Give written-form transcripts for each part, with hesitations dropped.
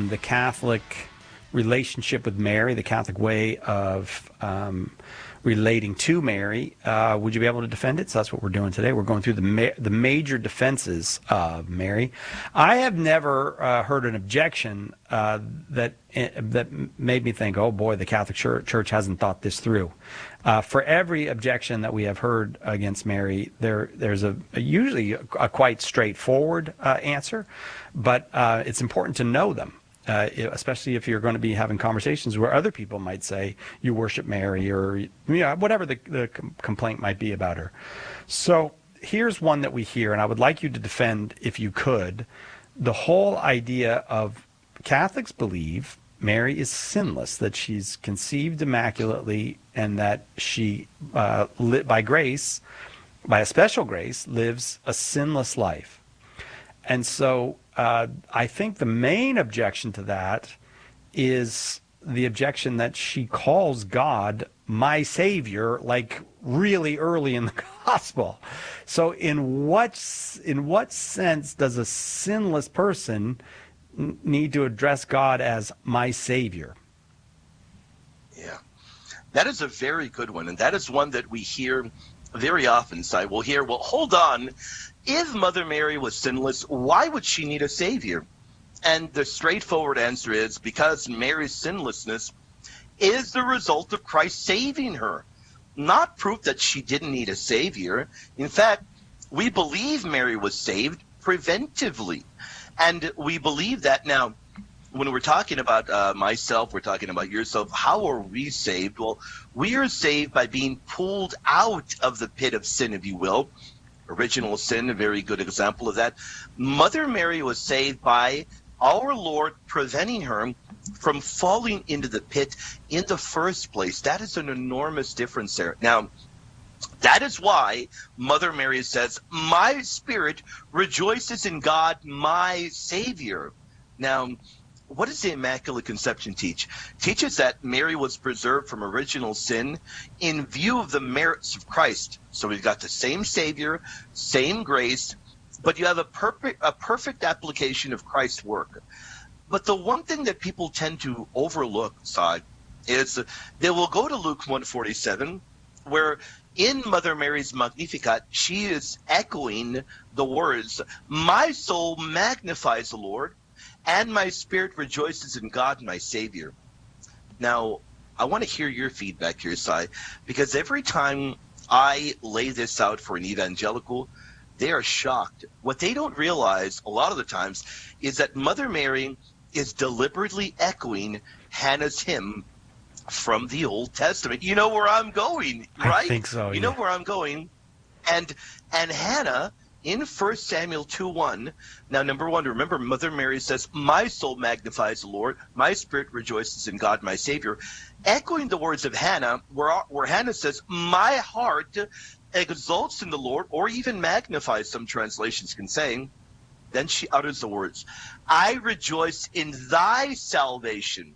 the Catholic relationship with Mary, the Catholic way of relating to Mary. Would you be able to defend it? So that's what we're doing today. We're going through the major defenses of Mary. I have never heard an objection that made me think, oh boy, the Catholic Church hasn't thought this through. For every objection that we have heard against Mary, there's usually a quite straightforward answer, but it's important to know them. Especially if you're going to be having conversations where other people might say you worship Mary, or whatever the complaint might be about her. So here's one that we hear, and I would like you to defend, if you could, the whole idea of Catholics believe Mary is sinless, that she's conceived immaculately, and that she, by grace, by a special grace, lives a sinless life. And so I think the main objection to that is the objection that she calls God my Savior, like really early in the gospel. So in what sense does a sinless person need to address God as my Savior? Yeah, that is a very good one. And that is one that we hear very often. So we'll hear, well, hold on. If Mother Mary was sinless, why would she need a Savior? And the straightforward answer is because Mary's sinlessness is the result of Christ saving her, not proof that she didn't need a Savior. In fact, we believe Mary was saved preventively. And we believe that. Now, when we're talking about myself, we're talking about yourself, how are we saved? Well, we are saved by being pulled out of the pit of sin, if you will. Original sin, a very good example of that. Mother Mary was saved by our Lord preventing her from falling into the pit in the first place. That is an enormous difference there. Now, that is why Mother Mary says, my spirit rejoices in God, my Savior. Now, what does the Immaculate Conception teach? It teaches that Mary was preserved from original sin in view of the merits of Christ. So we've got the same Savior, same grace, but you have a perfect application of Christ's work. But the one thing that people tend to overlook, Sai, is they will go to Luke 1:47, where in Mother Mary's Magnificat, she is echoing the words, my soul magnifies the Lord, and my spirit rejoices in God, my Savior. Now, I want to hear your feedback here, Sai, because every time I lay this out for an evangelical, they are shocked. What they don't realize a lot of the times is that Mother Mary is deliberately echoing Hannah's hymn from the Old Testament. You know where I'm going, right? I think so, You know where I'm going. And Hannah, in 1 Samuel 2:1, now, number one, remember, Mother Mary says, my soul magnifies the Lord, my spirit rejoices in God, my Savior, echoing the words of Hannah, where Hannah says, my heart exalts in the Lord, or even magnifies, some translations can say. Then she utters the words, I rejoice in thy salvation.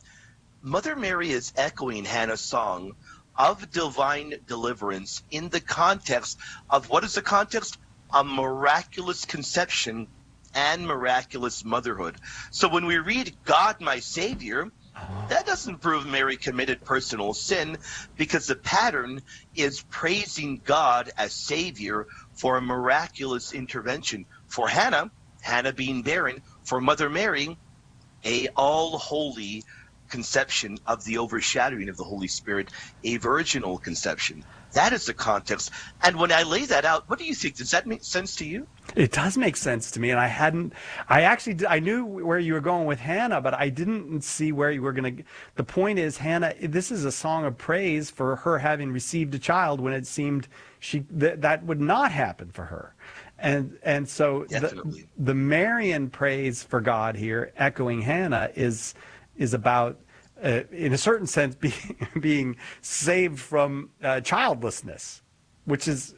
Mother Mary is echoing Hannah's song of divine deliverance in the context of, what is the context? A miraculous conception and miraculous motherhood. So when we read God my Savior, that doesn't prove Mary committed personal sin, because the pattern is praising God as Savior for a miraculous intervention. For Hannah being barren; for Mother Mary, a all-holy conception of the overshadowing of the Holy Spirit, a virginal conception. That is the context. And when I lay that out, what do you think? Does that make sense to you? It does make sense to me, and I knew where you were going with Hannah, but I didn't see where you were going to. The point is, Hannah, this is a song of praise for her having received a child when it seemed that would not happen for her. And so the Marian praise for God here, echoing Hannah, is about, in a certain sense, being saved from childlessness, which was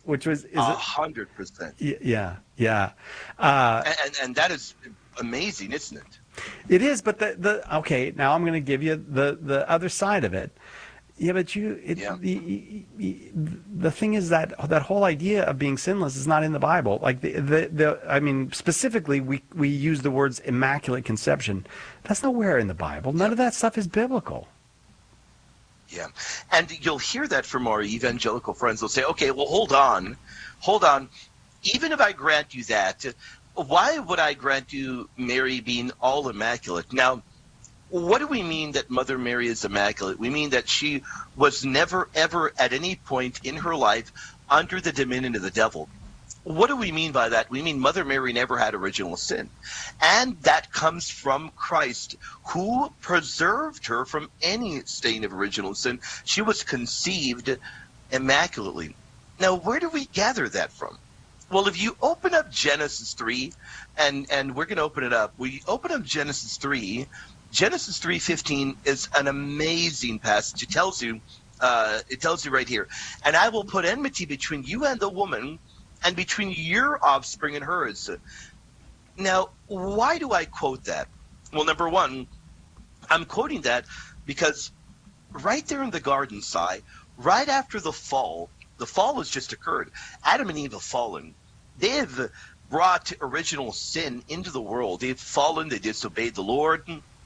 100%. Yeah. And that is amazing, isn't it? It is, but okay. Now I'm going to give you the other side of it. Yeah, but Yeah. the thing is that that whole idea of being sinless is not in the Bible. Like I mean, specifically, we use the words immaculate conception. That's nowhere in the Bible. None Yeah. of that stuff is biblical. Yeah. And you'll hear that from our evangelical friends. They'll say, okay, well, hold on. Hold on. Even if I grant you that, why would I grant you Mary being all immaculate? Now, what do we mean that Mother Mary is immaculate? We mean that she was never, ever at any point in her life under the dominion of the devil. What do we mean by that? We mean Mother Mary never had original sin. And that comes from Christ, who preserved her from any stain of original sin. She was conceived immaculately. Now, where do we gather that from? Well, if you open up Genesis 3, and we're going to open it up. We open up Genesis 3. Genesis 3:15 is an amazing passage. It tells you right here, and I will put enmity between you and the woman, and between your offspring and hers. Now, why do I quote that? Well, number one, I'm quoting that because right there in the garden, right after the fall has just occurred. Adam and Eve have fallen. They've brought original sin into the world. They've fallen. They disobeyed the Lord.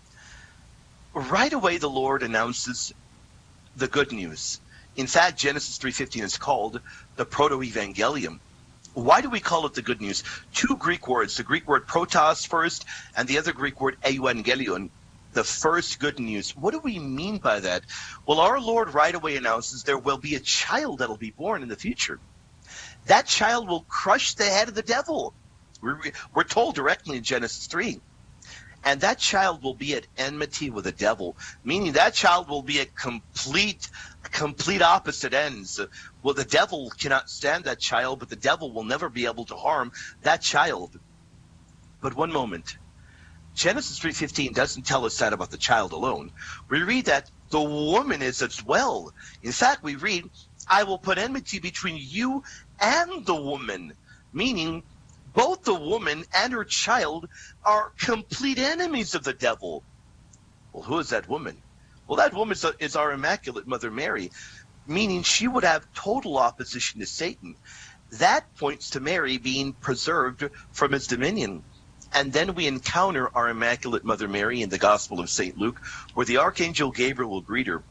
Right away, the Lord announces the good news. In fact, Genesis 3:15 is called the Proto-Evangelium. Why do we call it the good news? Two Greek words, the Greek word protos first, and the other Greek word euangelion, the first good news. What do we mean by that? Well, our Lord right away announces there will be a child that will be born in the future. That child will crush the head of the devil. We're told directly in Genesis 3. And that child will be at enmity with the devil, meaning that child will be at complete opposite ends. Well, the devil cannot stand that child, but the devil will never be able to harm that child. But one moment. Genesis 3:15 doesn't tell us that about the child alone. We read that the woman is as well. In fact, we read, I will put enmity between you and the woman, meaning both the woman and her child are complete enemies of the devil. Well, who is that woman? Well, that woman is our Immaculate Mother Mary, meaning she would have total opposition to Satan. That points to Mary being preserved from his dominion. And then we encounter our Immaculate Mother Mary in the Gospel of St. Luke, where the Archangel Gabriel will greet her.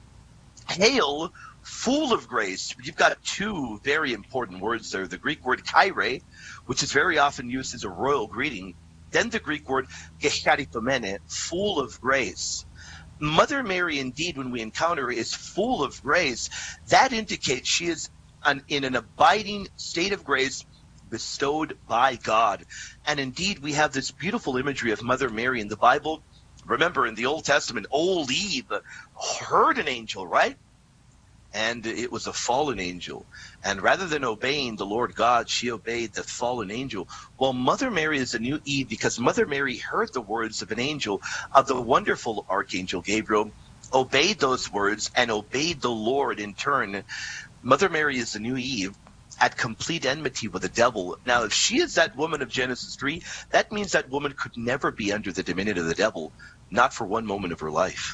Hail, full of grace. You've got two very important words there. The Greek word Kyrie, which is very often used as a royal greeting. Then the Greek word Gecharitomene, full of grace. Mother Mary, indeed, when we encounter her, is full of grace. That indicates she is in an abiding state of grace bestowed by God. And indeed, we have this beautiful imagery of Mother Mary in the Bible. Remember, in the Old Testament, old Eve heard an angel, right? And it was a fallen angel. And rather than obeying the Lord God, she obeyed the fallen angel. Well, Mother Mary is a new Eve because Mother Mary heard the words of an angel, of the wonderful Archangel Gabriel, obeyed those words, and obeyed the Lord in turn. Mother Mary is the new Eve at complete enmity with the devil. Now, if she is that woman of Genesis 3, that means that woman could never be under the dominion of the devil, not for one moment of her life.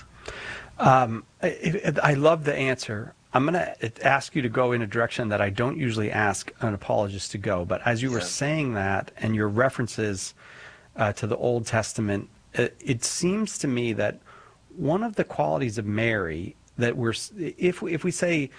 I love the answer. I'm going to ask you to go in a direction that I don't usually ask an apologist to go. But as you were saying that and your references to the Old Testament, it seems to me that one of the qualities of Mary that if we say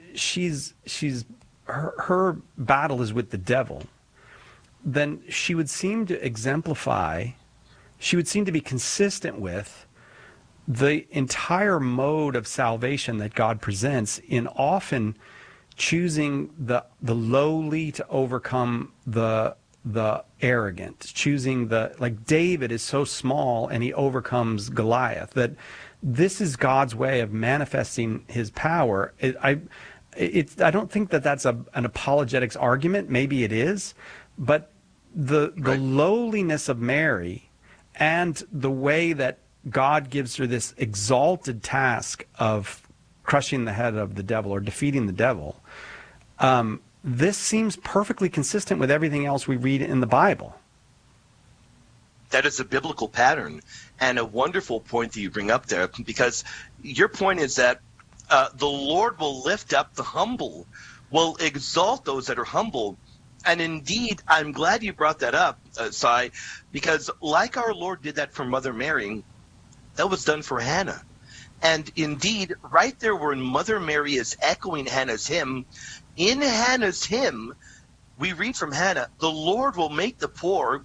her battle is with the devil, then she would seem to exemplify, she would seem to be consistent with the entire mode of salvation that God presents in often choosing the lowly to overcome the arrogant, choosing like David is so small and he overcomes Goliath, that this is God's way of manifesting his power. I don't think that that's an apologetics argument. Maybe it is, but the lowliness of Mary and the way that God gives her this exalted task of crushing the head of the devil or defeating the devil, this seems perfectly consistent with everything else we read in the Bible. That is a biblical pattern, and a wonderful point that you bring up there, because your point is that The Lord will lift up the humble, will exalt those that are humble. And indeed, I'm glad you brought that up, Sai, because like our Lord did that for Mother Mary, that was done for Hannah. And indeed, right there where Mother Mary is echoing Hannah's hymn, in Hannah's hymn, we read from Hannah, the Lord will make the poor,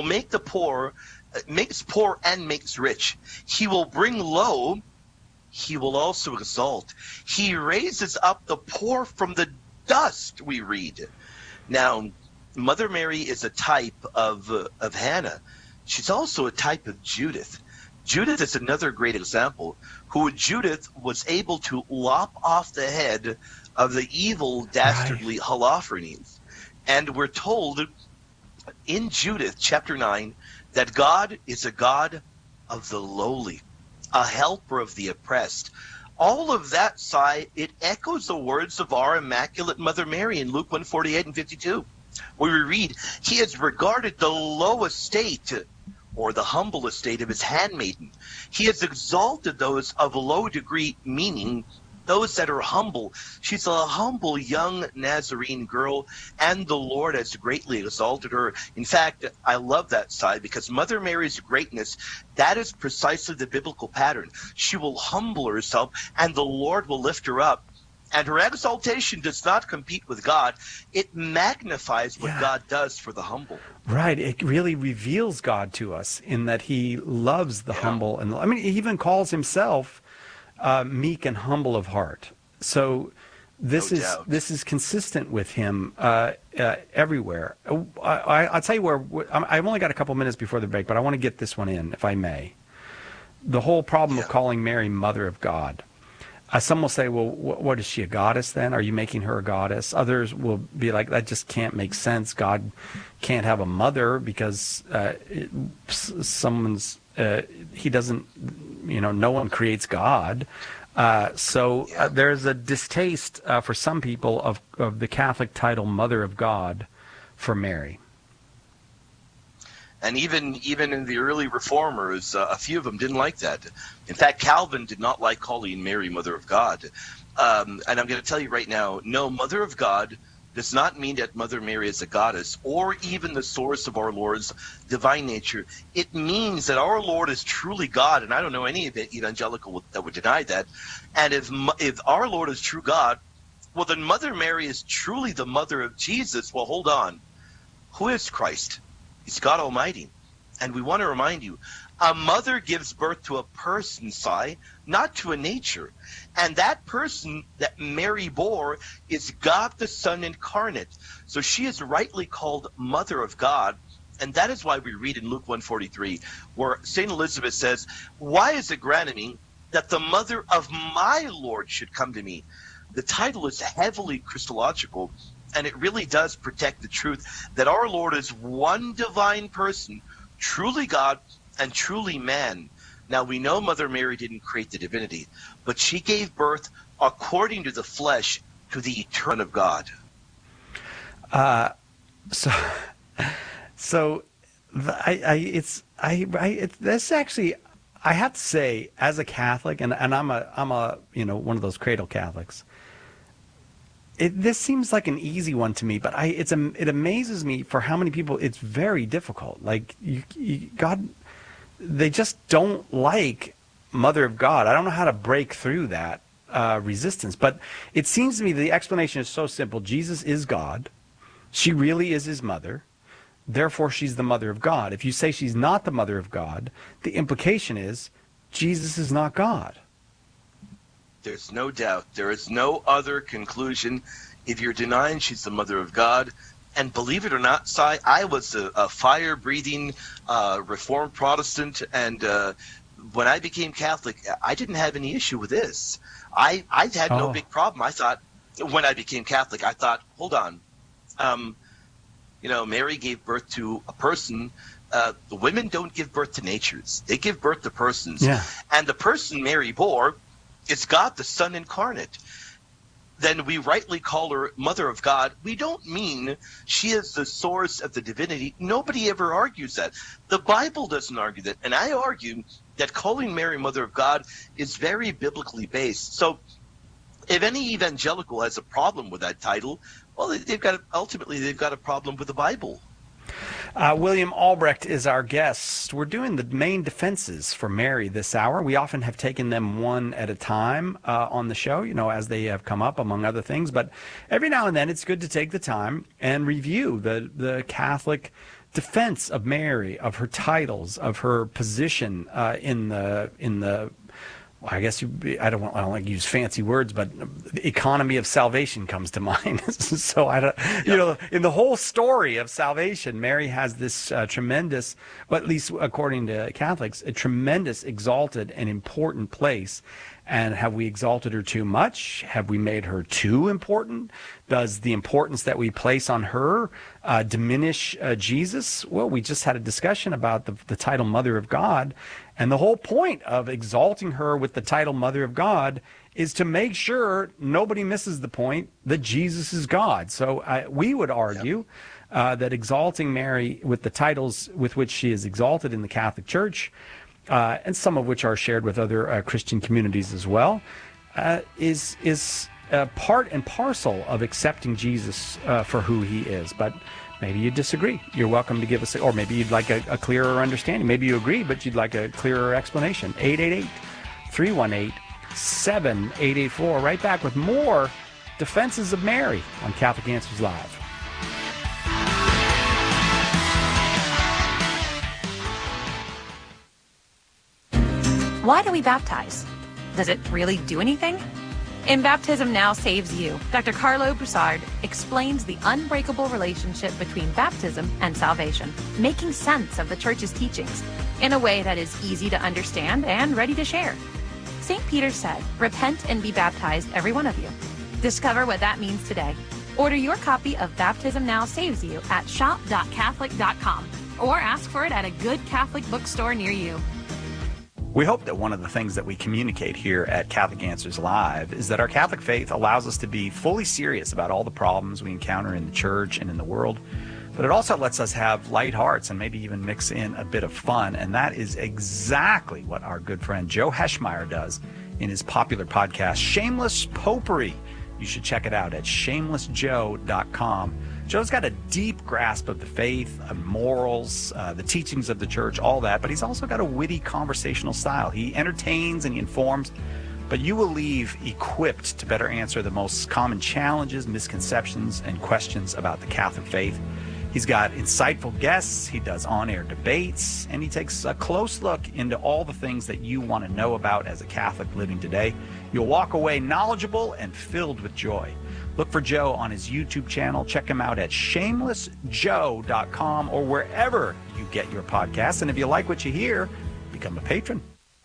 makes poor and makes rich. He will bring low, he will also exalt. He raises up the poor from the dust, we read. Now, Mother Mary is a type of Hannah. She's also a type of Judith. Judith is another great example, who Judith was able to lop off the head of the evil, dastardly Holofernes. And we're told in Judith chapter 9 that God is a God of the lowly, a helper of the oppressed. All of that, Sai, it echoes the words of our Immaculate Mother Mary in Luke 1:48 and 52, where we read, he has regarded the low estate, or the humble estate of his handmaiden. He has exalted those of low degree, meaning those that are humble. She's a humble young Nazarene girl, and the Lord has greatly exalted her. In fact, I love that side, because Mother Mary's greatness, that is precisely the biblical pattern. She will humble herself, and the Lord will lift her up. And her exaltation does not compete with God. It magnifies what God does for the humble. Right. It really reveals God to us in that he loves the humble. And I mean, he even calls himself meek and humble of heart. So this is consistent with him everywhere. I'll tell you where, I've only got a couple minutes before the break, but I want to get this one in, if I may. The whole problem of calling Mary Mother of God. Some will say, well, what is she, a goddess then? Are you making her a goddess? Others will be like, that just can't make sense. God can't have a mother because he doesn't, no one creates God. There's a distaste for some people of the Catholic title Mother of God for Mary. And even in the early reformers, a few of them didn't like that. In fact, Calvin did not like calling Mary Mother of God. And I'm going to tell you right now, no, Mother of God does not mean that Mother Mary is a goddess or even the source of our Lord's divine nature. It means that our Lord is truly God, and I don't know any evangelical that would deny that. And if our Lord is true God, well, then Mother Mary is truly the mother of Jesus. Well, hold on. Who is Christ? He's God Almighty. And we want to remind you, a mother gives birth to a person, Sai, not to a nature. And that person that Mary bore is God the Son incarnate. So she is rightly called Mother of God. And that is why we read in Luke 1:43, where St. Elizabeth says, why is it granted me that the mother of my Lord should come to me? The title is heavily Christological, and it really does protect the truth that our Lord is one divine person, truly God and truly man. Now, we know Mother Mary didn't create the divinity, but she gave birth according to the flesh to the eternal of God. This actually, I have to say, as a Catholic, and I'm a one of those cradle Catholics. This seems like an easy one to me, but it amazes me for how many people it's very difficult. Like God, they just don't like Mother of God. I don't know how to break through that resistance, but it seems to me the explanation is so simple. Jesus is God. She really is his mother. Therefore, she's the mother of God. If you say she's not the mother of God, the implication is Jesus is not God. There's no doubt. There is no other conclusion. If you're denying she's the mother of God, and believe it or not, Sai, I was a fire-breathing Reformed Protestant, and when I became Catholic, I didn't have any issue with this. I had no big problem. I thought, when I became Catholic, I thought, hold on. Mary gave birth to a person. The women don't give birth to natures. They give birth to persons. Yeah. And the person Mary bore is God the Son incarnate. Then we rightly call her Mother of God. We don't mean she is the source of the divinity. Nobody ever argues that. The Bible doesn't argue that. And I argue that calling Mary Mother of God is very biblically based. So if any evangelical has a problem with that title, well, they've got a problem with the Bible. William Albrecht is our guest. We're doing the main defenses for Mary this hour. We often have taken them one at a time on the show, as they have come up, among other things. But every now and then, it's good to take the time and review the Catholic defense of Mary, of her titles, of her position in the I guess I don't like to use fancy words, but the economy of salvation comes to mind. So I don't, in the whole story of salvation, Mary has this tremendous, but at least according to Catholics, a tremendous, exalted and important place. And have we exalted her too much? Have we made her too important? Does the importance that we place on her diminish Jesus? Well, we just had a discussion about the title Mother of God. And the whole point of exalting her with the title Mother of God is to make sure nobody misses the point that Jesus is God. So we would argue that exalting Mary with the titles with which she is exalted in the Catholic Church, and some of which are shared with other Christian communities as well, is part and parcel of accepting Jesus for who he is. But maybe you disagree. You're welcome to give us, or maybe you'd like a clearer understanding. Maybe you agree, but you'd like a clearer explanation. 888-318-7884. Right back with more Defenses of Mary on Catholic Answers Live. Why do we baptize? Does it really do anything? In Baptism Now Saves You, Dr. Carlo Broussard explains the unbreakable relationship between baptism and salvation, making sense of the Church's teachings in a way that is easy to understand and ready to share. St. Peter said, "Repent and be baptized, every one of you." Discover what that means today. Order your copy of Baptism Now Saves You at shop.catholic.com or ask for it at a good Catholic bookstore near you. We hope that one of the things that we communicate here at Catholic Answers Live is that our Catholic faith allows us to be fully serious about all the problems we encounter in the church and in the world, but it also lets us have light hearts and maybe even mix in a bit of fun, and that is exactly what our good friend Joe Heschmeyer does in his popular podcast, Shameless Popery. You should check it out at shamelessjoe.com. Joe's got a deep grasp of the faith, of morals, the teachings of the church, all that, but he's also got a witty conversational style. He entertains and he informs, but you will leave equipped to better answer the most common challenges, misconceptions, and questions about the Catholic faith. He's got insightful guests, he does on-air debates, and he takes a close look into all the things that you want to know about as a Catholic living today. You'll walk away knowledgeable and filled with joy. Look for Joe on his YouTube channel. Check him out at shamelessjoe.com or wherever you get your podcasts. And if you like what you hear, become a patron.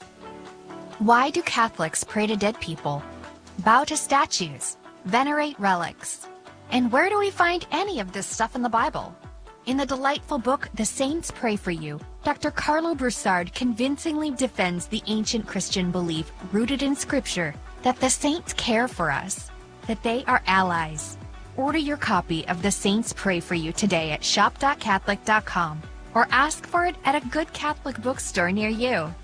Why do Catholics pray to dead people, bow to statues, venerate relics? And where do we find any of this stuff in the Bible? In the delightful book, The Saints Pray for You, Dr. Carlo Broussard convincingly defends the ancient Christian belief rooted in Scripture that the saints care for us, that they are allies. Order your copy of The Saints Pray for You today at shop.catholic.com or ask for it at a good Catholic bookstore near you.